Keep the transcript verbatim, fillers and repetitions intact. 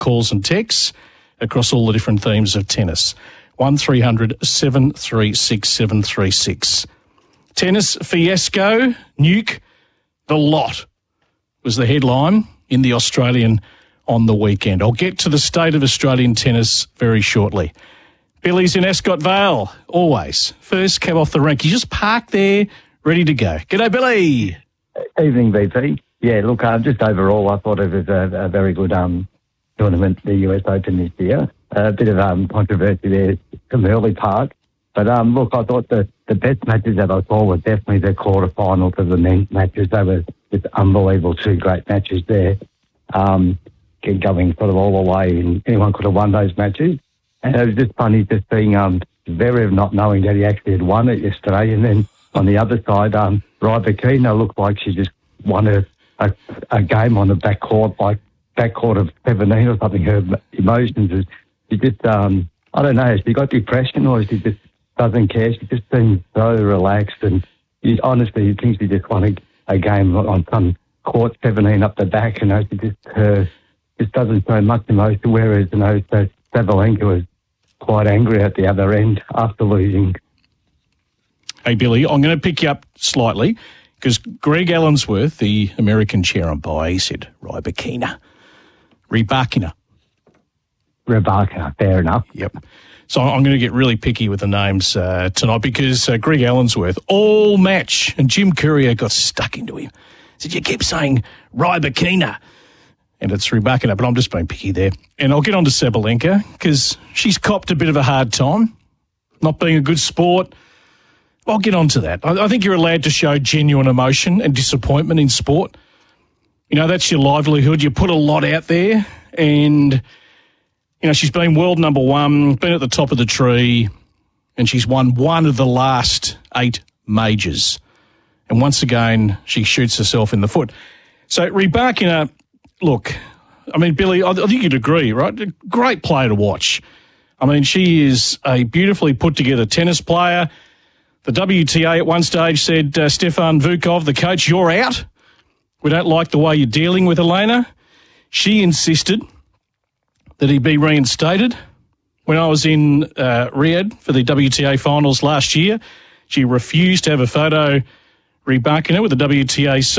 calls and texts across all the different themes of tennis. one three hundred seven three six seven three six. Tennis fiasco, nuke, the lot was the headline in the Australian on the weekend. I'll get to the state of Australian tennis very shortly. Billy's in Ascot Vale, always. First cab off the rank. He's just parked there, ready to go. G'day, Billy. Evening, B P. Yeah, look, uh, just overall, I thought it was a, a very good um, tournament, the U S Open this year. A bit of um, controversy there from early part. But um, look, I thought the, the best matches that I saw were definitely the quarterfinals of the men's matches. They were just unbelievable, two great matches there. Um, going sort of all the way, and anyone could have won those matches. And it was just funny just seeing um, Zverev not knowing that he actually had won it yesterday. And then on the other side, um, Rybakina looked like she just won a, a, a game on the back court, like back court of seventeen or something. Her emotions, she just, um, I don't know, has she got depression or she just doesn't care? She just seems so relaxed, and you, honestly, you think she just won a, a game on some court seventeen up the back. You know, she just uh, just doesn't show much emotion. Whereas, you know, so Sabalenka was quite angry at the other end after losing. Hey, Billy, I'm going to pick you up slightly because Greg Allensworth, the American chair umpire, he said Rybakina, Rybakina. Rybakina, fair enough. Yep. So I'm going to get really picky with the names uh, tonight because uh, Greg Allensworth, all match, and Jim Courier got stuck into him. He said, you keep saying Rybakina, and it's Rybakina, but I'm just being picky there. And I'll get on to Sabalenka because she's copped a bit of a hard time, not being a good sport. I'll get on to that. I, I think you're allowed to show genuine emotion and disappointment in sport. You know, that's your livelihood. You put a lot out there, and you know, she's been world number one, been at the top of the tree, and she's won one of the last eight majors. And once again, she shoots herself in the foot. So Rybakina, look, I mean, Billy, I think you'd agree, right? A great player to watch. I mean, she is a beautifully put-together tennis player. The W T A at one stage said, uh, Stefan Vukov, the coach, you're out. We don't like the way you're dealing with Elena. She insisted that he be reinstated. When I was in uh, Riyadh for the W T A finals last year, she refused to have a photo Rybakina with the W T A